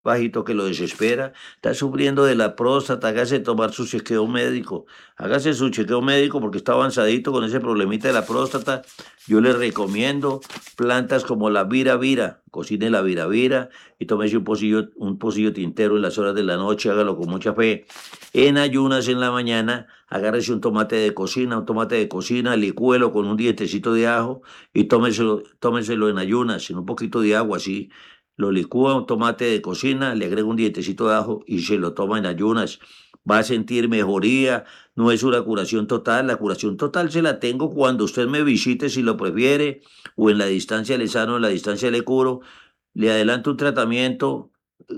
bajito que lo desespera, está sufriendo de la próstata, hágase tomar su chequeo médico, hágase su chequeo médico porque está avanzadito con ese problemita de la próstata. Yo le recomiendo plantas como la vira vira, cocine la vira vira y tómese un pocillo tintero en las horas de la noche, hágalo con mucha fe. En ayunas en la mañana, agárrese un tomate de cocina, licúelo con un dientecito de ajo y tómeselo en ayunas, en un poquito de agua así. Lo licúa un tomate de cocina, le agrega un dientecito de ajo y se lo toma en ayunas. Va a sentir mejoría, no es una curación total, la curación total se la tengo cuando usted me visite si lo prefiere, o en la distancia le sano, en la distancia le curo, le adelanto un tratamiento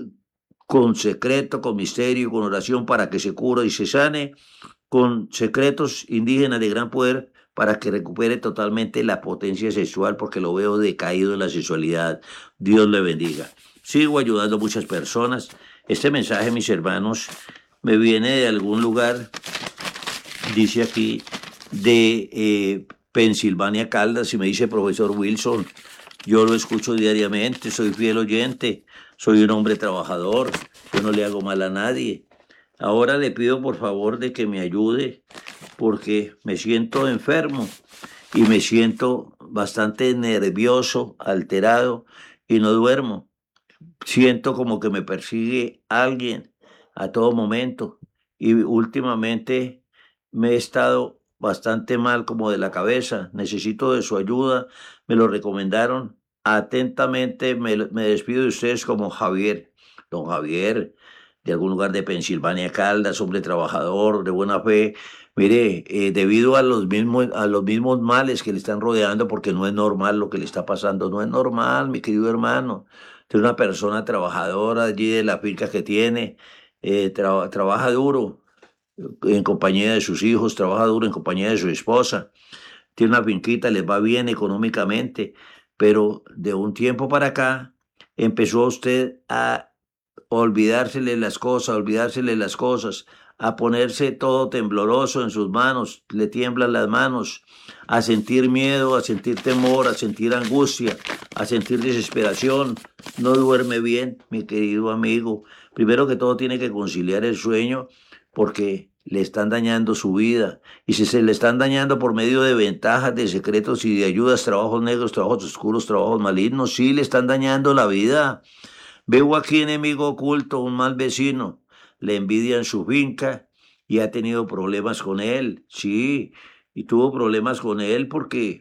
con secreto, con misterio, con oración para que se cure y se sane, con secretos indígenas de gran poder para que recupere totalmente la potencia sexual, porque lo veo decaído en la sexualidad. Dios le bendiga. Sigo ayudando a muchas personas. Este mensaje, mis hermanos, me viene de algún lugar, dice aquí, de Pensilvania, Caldas, y me dice profesor Wilson, yo lo escucho diariamente, soy fiel oyente, soy un hombre trabajador, yo no le hago mal a nadie. Ahora le pido por favor de que me ayude porque me siento enfermo y me siento bastante nervioso, alterado y no duermo. Siento como que me persigue alguien a todo momento y últimamente me he estado bastante mal como de la cabeza. Necesito de su ayuda. Me lo recomendaron. Atentamente me despido de ustedes como Javier. Don Javier, de algún lugar de Pensilvania, Caldas, hombre trabajador, de buena fe. Mire, debido a los mismos males que le están rodeando, porque no es normal lo que le está pasando, no es normal, mi querido hermano. Es una persona trabajadora allí de la finca que tiene, trabaja duro en compañía de sus hijos, trabaja duro en compañía de su esposa, tiene una finquita, les va bien económicamente, pero de un tiempo para acá empezó usted a olvidársele las cosas, a ponerse todo tembloroso en sus manos, le tiemblan las manos, a sentir miedo, a sentir temor, a sentir angustia, a sentir desesperación. No duerme bien, mi querido amigo. Primero que todo tiene que conciliar el sueño porque le están dañando su vida. Y si se le están dañando por medio de ventajas, de secretos y de ayudas, trabajos negros, trabajos oscuros, trabajos malignos, sí le están dañando la vida. Veo aquí enemigo oculto, un mal vecino, le envidian su finca y ha tenido problemas con él, sí, y tuvo problemas con él porque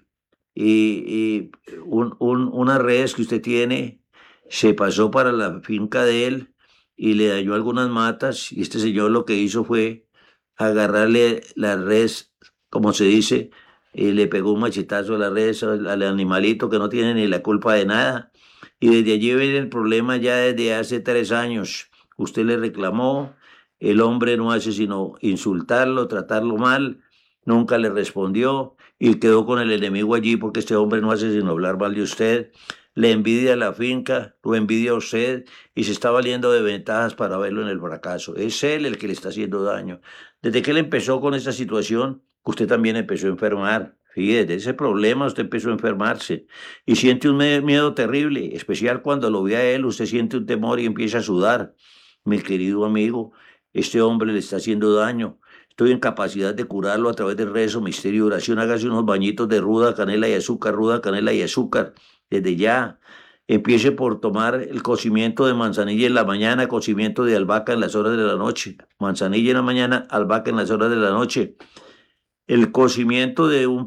unas redes que usted tiene se pasó para la finca de él y le dañó algunas matas y este señor lo que hizo fue agarrarle las redes, como se dice, y le pegó un machetazo a las redes al animalito que no tiene ni la culpa de nada. Y desde allí viene el problema ya desde hace 3 años. Usted le reclamó, el hombre no hace sino insultarlo, tratarlo mal, nunca le respondió y quedó con el enemigo allí porque este hombre no hace sino hablar mal de usted. Le envidia la finca, lo envidia a usted y se está valiendo de ventajas para verlo en el fracaso. Es él el que le está haciendo daño. Desde que él empezó con esta situación, usted también empezó a enfermar. Fíjese, de ese problema usted empezó a enfermarse y siente un miedo terrible, especial cuando lo ve a él, usted siente un temor y empieza a sudar. Mi querido amigo, este hombre le está haciendo daño. Estoy en capacidad de curarlo a través del rezo, misterio y oración. Hágase unos bañitos de ruda, canela y azúcar, desde ya. Empiece por tomar el cocimiento de manzanilla en la mañana, cocimiento de albahaca en las horas de la noche. Manzanilla en la mañana, albahaca en las horas de la noche. El cocimiento de un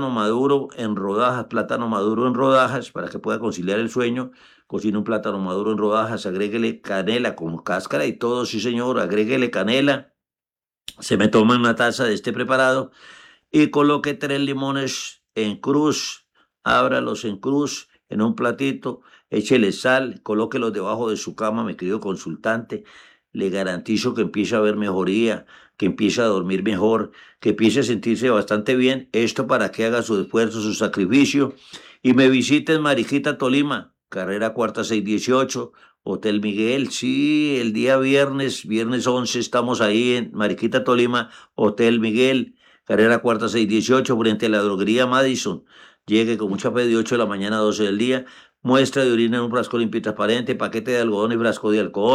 plátano maduro en rodajas, para que pueda conciliar el sueño. Cocine un plátano maduro en rodajas, agréguele canela con cáscara y todo, sí señor, agréguele canela. Se me toma una taza de este preparado y coloque 3 limones en cruz, ábralos en cruz en un platito, échele sal, colóquelos debajo de su cama, mi querido consultante. Le garantizo que empiece a ver mejoría, que empiece a dormir mejor, que empiece a sentirse bastante bien. Esto para que haga su esfuerzo, su sacrificio y me visite en Mariquita, Tolima, carrera cuarta 618. Hotel Miguel, sí, el día viernes 11 estamos ahí en Mariquita, Tolima, Hotel Miguel. Carrera cuarta 618 frente a la droguería Madison. Llegue con mucha fe de 8 de la mañana a 12 del día muestra de orina en un frasco limpio y transparente, paquete de algodón y frasco de alcohol.